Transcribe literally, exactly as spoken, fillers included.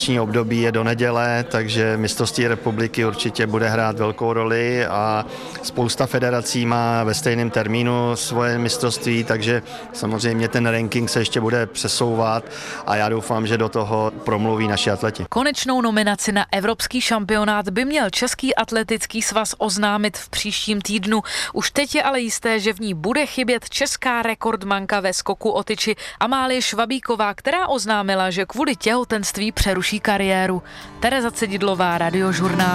Období je do neděle, takže mistrovství republiky určitě bude hrát velkou roli a spousta federací má ve stejném termínu svoje mistrovství, takže samozřejmě ten ranking se ještě bude přesouvat a já doufám, že do toho promluví naši atleti. Konečnou nominaci na evropský šampionát by měl Český atletický svaz oznámit v příštím týdnu. Už teď je ale jisté, že v ní bude chybět česká rekordmanka ve skoku o tyči Amálie Švabíková, která oznámila, že kvůli těhotenství přeruší kariéru. Tereza Cedidlová, Radiožurnál.